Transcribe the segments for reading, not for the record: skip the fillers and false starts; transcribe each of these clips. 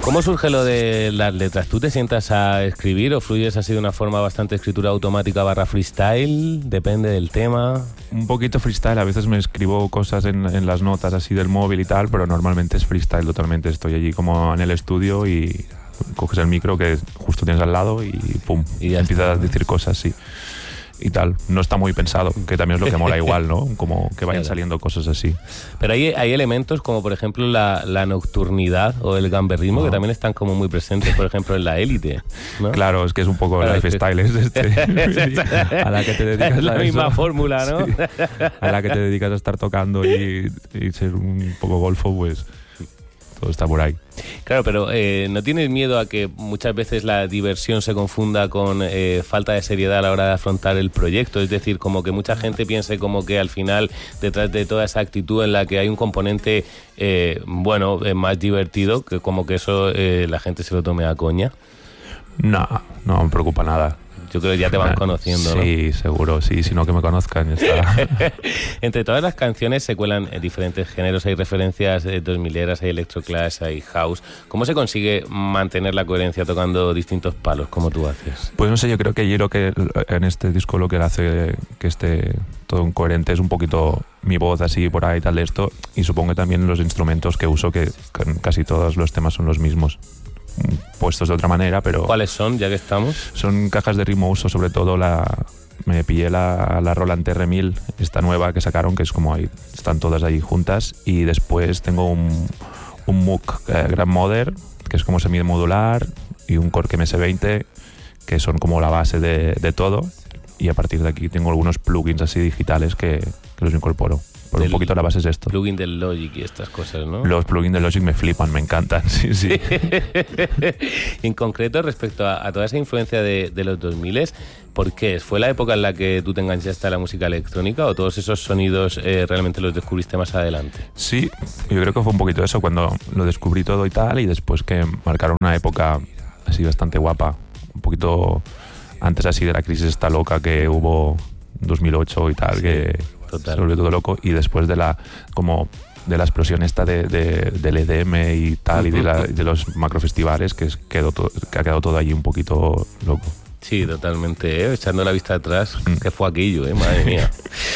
¿Cómo surge lo de las letras? ¿Tú te sientas a escribir o fluyes así de una forma bastante escritura automática / freestyle? Depende del tema. Un poquito freestyle, a veces me escribo cosas en las notas así del móvil y tal, pero normalmente es freestyle totalmente. Estoy allí como en el estudio y coges el micro que justo tienes al lado y pum, y empiezas a decir cosas así. Y tal, no está muy pensado, que también es lo que mola igual, ¿no? Como que vayan saliendo cosas así. Pero hay elementos como por ejemplo la nocturnidad o el gamberrismo que también están como muy presentes, por ejemplo en La Élite, ¿no? Claro, es que es un poco lifestyle a la que te dedicas es la misma fórmula, ¿no? Sí. A la que te dedicas a estar tocando y ser un poco golfo, pues todo está por ahí. Claro, pero ¿no tienes miedo a que muchas veces la diversión se confunda con falta de seriedad a la hora de afrontar el proyecto? Es decir, como que mucha gente piense como que al final, detrás de toda esa actitud en la que hay un componente, más divertido, que como que eso la gente se lo tome a coña. No me preocupa nada. Yo creo que ya te van conociendo, ¿no? Sí, seguro, sí, si no que me conozcan, ya está. Entre todas las canciones se cuelan diferentes géneros, hay referencias 2000eras, hay electroclash, hay house. ¿Cómo se consigue mantener la coherencia tocando distintos palos, como tú haces? Pues no sé, yo creo que Jiro, que en este disco lo que hace que esté todo coherente es un poquito mi voz así por ahí, tal de esto, y supongo que también los instrumentos que uso, que casi todos los temas son los mismos, puestos de otra manera, pero... ¿Cuáles son, ya que estamos? Son cajas de ritmo, uso sobre todo me pillé la Roland TR-1000, esta nueva que sacaron, que es como ahí, están todas ahí juntas, y después tengo un Moog Grandmother, que es como semimodular, y un Korg MS-20, que son como la base de todo, y a partir de aquí tengo algunos plugins así digitales que los incorporo. Por un poquito la base es esto. Plugin del Logic y estas cosas, ¿no? Los plugins del Logic me flipan, me encantan, sí. En concreto, respecto a toda esa influencia de los 2000, ¿por qué? ¿Fue la época en la que tú te enganchaste a la música electrónica o todos esos sonidos realmente los descubriste más adelante? Sí, yo creo que fue un poquito eso, cuando lo descubrí todo y tal, y después que marcaron una época así bastante guapa, un poquito antes así de la crisis esta loca que hubo en 2008 y tal, sí, que... Total. Se volvió todo loco, y después de la explosión esta del EDM y tal, y de los macrofestivales, que ha quedado todo allí un poquito loco. Sí, totalmente, echando la vista atrás, que fue aquello, madre mía.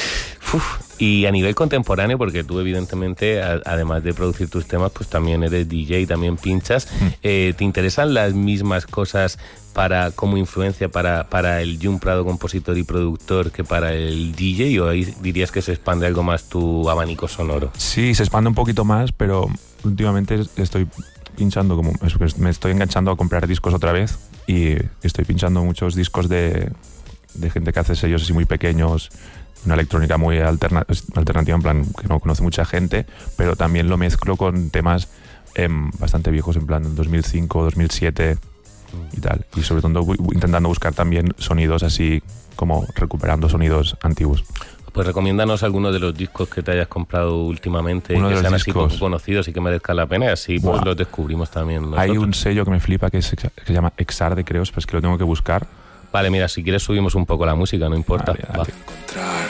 Y a nivel contemporáneo, porque tú evidentemente, además de producir tus temas, pues también eres DJ, también pinchas, ¿te interesan las mismas cosas como influencia para el Jun Prado, compositor y productor, que para el DJ, o ahí dirías que se expande algo más tu abanico sonoro? Sí, se expande un poquito más, pero últimamente estoy pinchando, me estoy enganchando a comprar discos otra vez, y estoy pinchando muchos discos de gente que hace sellos así muy pequeños, una electrónica muy alternativa, en plan que no conoce mucha gente, pero también lo mezclo con temas bastante viejos, en plan 2005, 2007 y tal, y sobre todo intentando buscar también sonidos así, como recuperando sonidos antiguos. Pues recomiéndanos algunos de los discos que te hayas comprado últimamente, y que sean así poco conocidos y que merezcan la pena, y así pues los descubrimos también nosotros. Hay un sello que me flipa que se llama Exarde, creo, pero es que lo tengo que buscar. Vale, mira, si quieres subimos un poco la música, no importa. Vale.